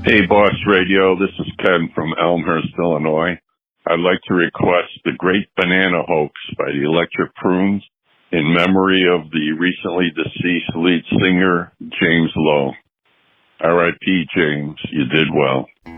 Hey, Boss Radio. This is Ken from Elmhurst, Illinois. I'd like to request The Great Banana Hoax by the Electric Prunes in memory of the recently deceased lead singer, James Lowe. R.I.P. James, you did well.